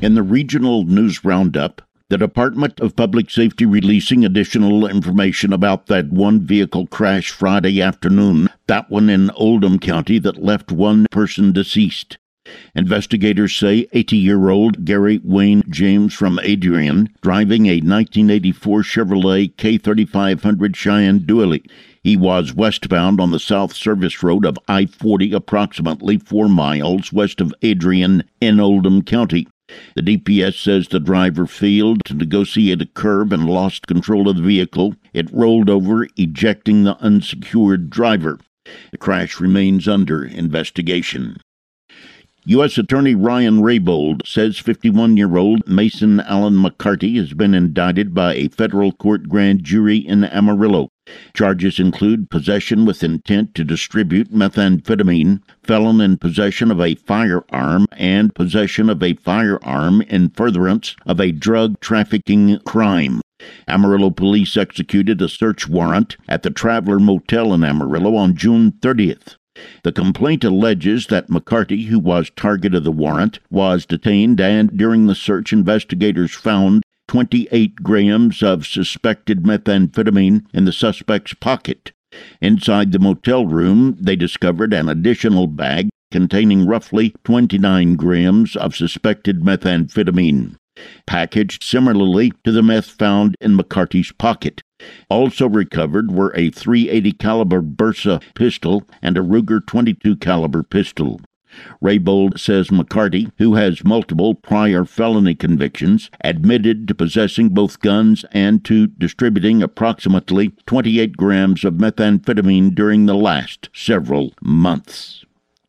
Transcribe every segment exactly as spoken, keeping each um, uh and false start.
In the regional news roundup, the Department of Public Safety releasing additional information about that one vehicle crash Friday afternoon, that one in Oldham County that left one person deceased. Investigators say eighty-year-old Gary Wayne James from Adrian, driving a nineteen eighty-four Chevrolet K thirty-five hundred Cheyenne Dually. He was westbound on the South Service Road of I forty, approximately four miles west of Adrian in Oldham County. The D P S says the driver failed to negotiate a curb and lost control of the vehicle. It rolled over, ejecting the unsecured driver. The crash remains under investigation. U S Attorney Ryan Raybould says fifty-one-year-old Mason Allen McCarty has been indicted by a federal court grand jury in Amarillo. Charges include possession with intent to distribute methamphetamine, felon in possession of a firearm, and possession of a firearm in furtherance of a drug trafficking crime. Amarillo police executed a search warrant at the Traveler Motel in Amarillo on June thirtieth. The complaint alleges that McCarty, who was target of the warrant, was detained, and during the search, investigators found twenty-eight grams of suspected methamphetamine in the suspect's pocket. Inside the motel room, they discovered an additional bag containing roughly twenty-nine grams of suspected methamphetamine, packaged similarly to the meth found in McCarty's pocket. Also recovered were a three eighty caliber Bersa pistol and a Ruger twenty-two caliber pistol. Raybould says McCarty, who has multiple prior felony convictions, admitted to possessing both guns and to distributing approximately twenty-eight grams of methamphetamine during the last several months.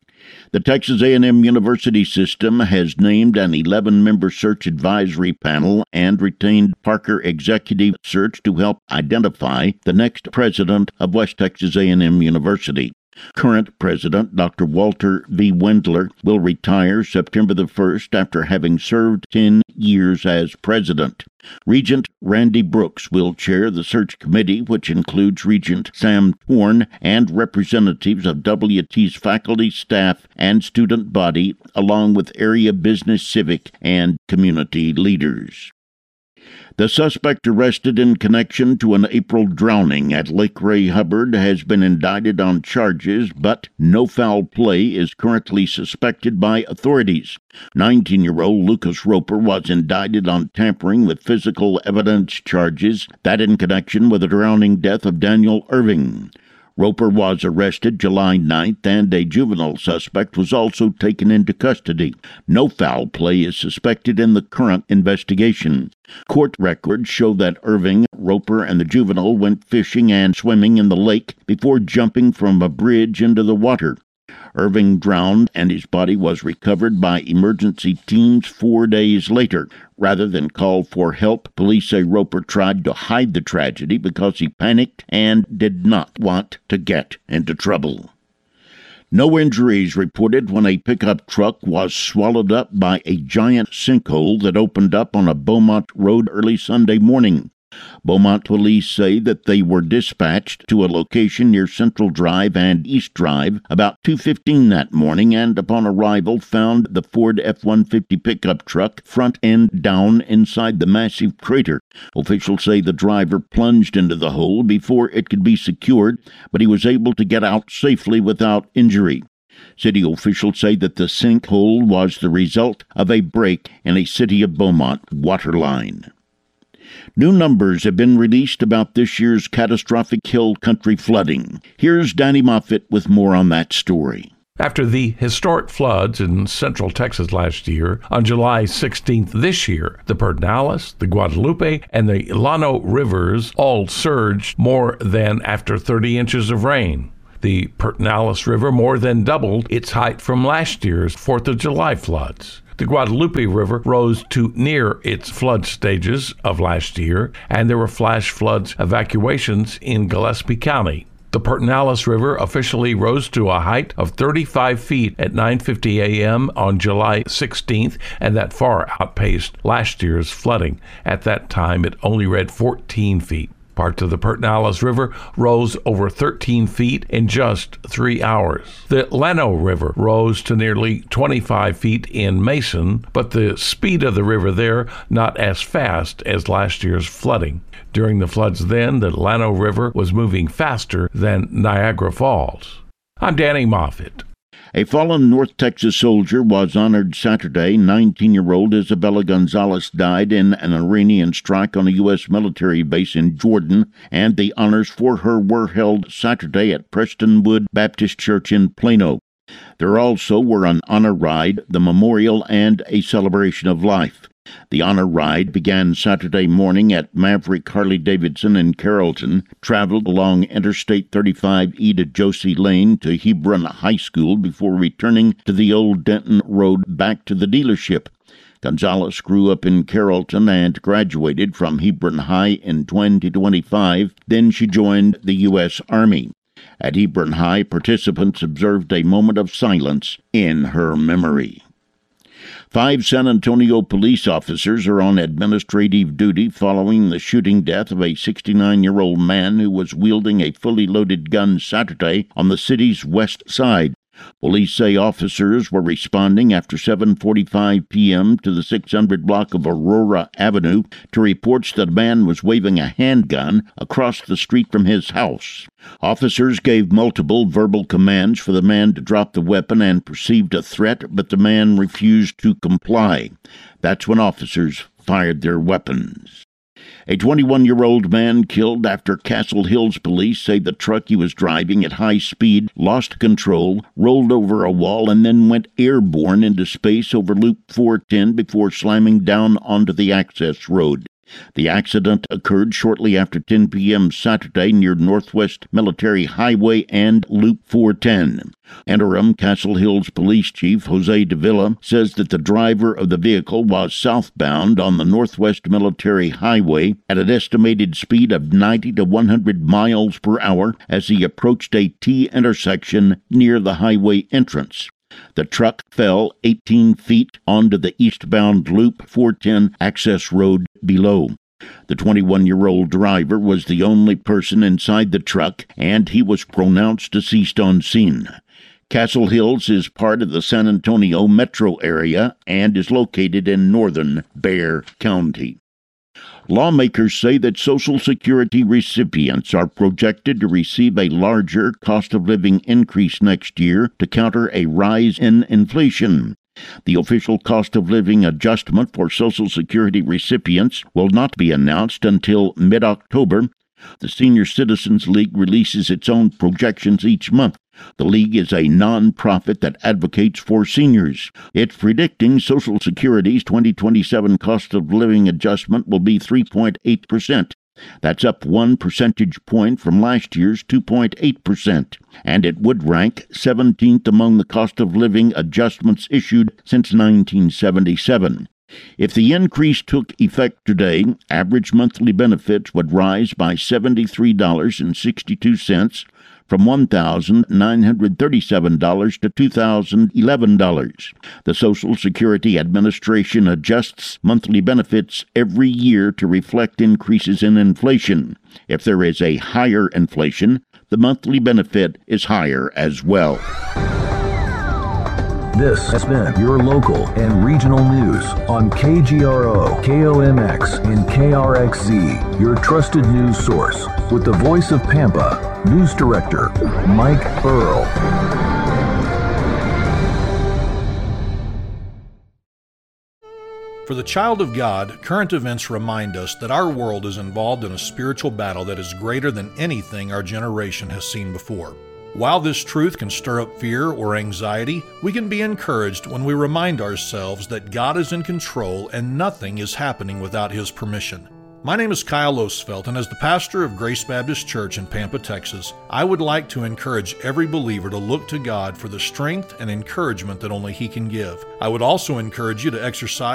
The Texas A and M University System has named an eleven-member search advisory panel and retained Parker Executive Search to help identify the next president of West Texas A and M University. Current president, Doctor Walter V. Wendler, will retire September the first after having served ten years as president. Regent Randy Brooks will chair the search committee, which includes Regent Sam Torn and representatives of W T's faculty, staff, and student body, along with area business, civic, and community leaders. The suspect arrested in connection to an April drowning at Lake Ray Hubbard has been indicted on charges, but no foul play is currently suspected by authorities. nineteen-year-old Lucas Roper was indicted on tampering with physical evidence charges, that in connection with the drowning death of Daniel Irving. Roper was arrested July ninth, and a juvenile suspect was also taken into custody. No foul play is suspected in the current investigation. Court records show that Irving, Roper, and the juvenile went fishing and swimming in the lake before jumping from a bridge into the water. Irving drowned, and his body was recovered by emergency teams four days later. Rather than call for help, police say Roper tried to hide the tragedy because he panicked and did not want to get into trouble. No injuries reported when a pickup truck was swallowed up by a giant sinkhole that opened up on a Beaumont road early Sunday morning. Beaumont police say that they were dispatched to a location near Central Drive and East Drive about two fifteen that morning, and upon arrival found the Ford F one fifty pickup truck front end down inside the massive crater. Officials say the driver plunged into the hole before it could be secured, but he was able to get out safely without injury. City officials say that the sinkhole was the result of a break in a City of Beaumont water line. New numbers have been released about this year's catastrophic hill country flooding. Here's Danny Moffett with more on that story. After the historic floods in central Texas last year, on July sixteenth this year, the Pedernales, the Guadalupe, and the Llano rivers all surged more than after thirty inches of rain. The Pedernales River more than doubled its height from last year's fourth of July floods. The Guadalupe River rose to near its flood stages of last year, and there were flash floods evacuations in Gillespie County. The Pedernales River officially rose to a height of thirty-five feet at nine fifty a.m. on July sixteenth, and that far outpaced last year's flooding. At that time, it only read fourteen feet. Parts of the Pertinalas River rose over thirteen feet in just three hours. The Llano River rose to nearly twenty-five feet in Mason, but the speed of the river there not as fast as last year's flooding. During the floods then, the Llano River was moving faster than Niagara Falls. I'm Danny Moffett. A fallen North Texas soldier was honored Saturday. nineteen-year-old Isabella Gonzalez died in an Iranian strike on a U S military base in Jordan, and the honors for her were held Saturday at Prestonwood Baptist Church in Plano. There also were an honor ride, the memorial, and a celebration of life. The honor ride began Saturday morning at Maverick Harley-Davidson in Carrollton, traveled along Interstate thirty-five E to Josie Lane to Hebron High School before returning to the old Denton Road back to the dealership. Gonzalez grew up in Carrollton and graduated from Hebron High in twenty twenty-five. Then she joined the U S Army. At Hebron High, participants observed a moment of silence in her memory. Five San Antonio police officers are on administrative duty following the shooting death of a sixty-nine-year-old man who was wielding a fully loaded gun Saturday on the city's west side. Police say officers were responding after seven forty-five p.m. to the six hundred block of Aurora Avenue to reports that a man was waving a handgun across the street from his house. Officers gave multiple verbal commands for the man to drop the weapon and perceived a threat, but the man refused to comply. That's when officers fired their weapons. A twenty-one-year-old man killed after Castle Hills police say the truck he was driving at high speed lost control, rolled over a wall, and then went airborne into space over Loop four ten before slamming down onto the access road. The accident occurred shortly after ten p.m. Saturday near Northwest Military Highway and Loop four ten. Interim Castle Hills Police Chief Jose Davila says that the driver of the vehicle was southbound on the Northwest Military Highway at an estimated speed of ninety to one hundred miles per hour as he approached a T intersection near the highway entrance. The truck fell eighteen feet onto the eastbound Loop four ten access road below. The twenty-one-year-old driver was the only person inside the truck, and he was pronounced deceased on scene. Castle Hills is part of the San Antonio metro area and is located in northern Bexar County. Lawmakers say that Social Security recipients are projected to receive a larger cost of living increase next year to counter a rise in inflation. The official cost of living adjustment for Social Security recipients will not be announced until mid-October. The Senior Citizens League releases its own projections each month. The League is a non-profit that advocates for seniors. It's predicting Social Security's twenty twenty-seven cost of living adjustment will be three point eight percent. That's up one percentage point from last year's two point eight percent, and it would rank seventeenth among the cost of living adjustments issued since nineteen seventy-seven. If the increase took effect today, average monthly benefits would rise by seventy-three dollars and sixty-two cents, from one thousand nine hundred thirty-seven dollars to two thousand eleven dollars. The Social Security Administration adjusts monthly benefits every year to reflect increases in inflation. If there is a higher inflation, the monthly benefit is higher as well. This has been your local and regional news on K G R O, K O M X, and K R X Z, your trusted news source. With the voice of Pampa, News Director Mike Earl. For the child of God, current events remind us that our world is involved in a spiritual battle that is greater than anything our generation has seen before. While this truth can stir up fear or anxiety, we can be encouraged when we remind ourselves that God is in control and nothing is happening without His permission. My name is Kyle Osfeld, and as the pastor of Grace Baptist Church in Pampa, Texas, I would like to encourage every believer to look to God for the strength and encouragement that only He can give. I would also encourage you to exercise